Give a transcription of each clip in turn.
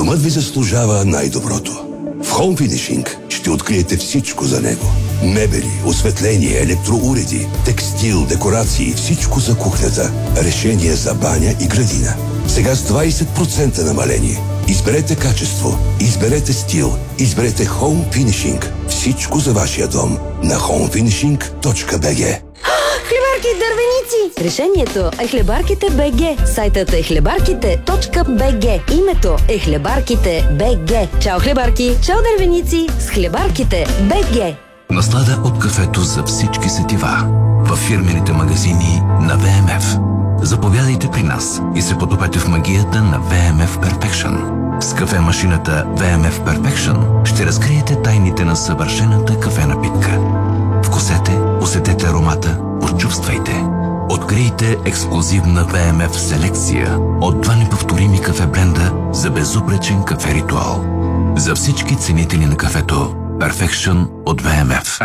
Домът ви заслужава най-доброто. В Home Finishing ще откриете всичко за него. Мебели, осветление, електроуреди, текстил, декорации, всичко за кухнята. Решение за баня и градина. Сега с 20% намаление. Изберете качество, изберете стил, изберете Home Finishing. Всичко за вашия дом на homefinishing.bg. Хлебарки и дървеници! Решението е Хлебарките БГ. Сайтът е хлебарките.bg. Името е Хлебарките БГ. Чао хлебарки, чао дървеници с Хлебарките БГ. Наслада от кафето за всички сетива. Във фирмените магазини на ВМФ. Заповядайте при нас и се потопете в магията на VMF Perfection. С кафе-машината VMF Perfection ще разкриете тайните на съвършената кафена питка. Вкусете, усетете аромата, почувствайте. Открийте ексклузивна VMF селекция от 2 неповторими кафе бренда за безупречен кафе ритуал. За всички ценители на кафето, Perfection от VMF.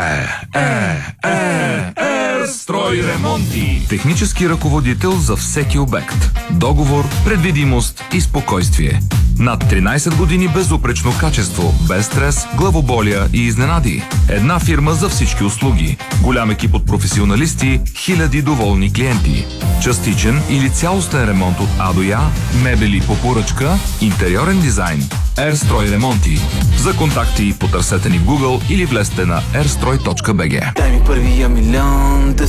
Строй ремонти. Технически ръководител за всеки обект. Договор, предвидимост и спокойствие. Над 13 години безупречно качество, без стрес, главоболия и изненади. Една фирма за всички услуги. Голям екип от професионалисти, хиляди доволни клиенти. Частичен или цялостен ремонт от А до Я, мебели по поръчка, интериорен дизайн. Строй ремонти. За контакти потърсете ни в Google или влезте на airstroj.bg. Дай ми първия милион.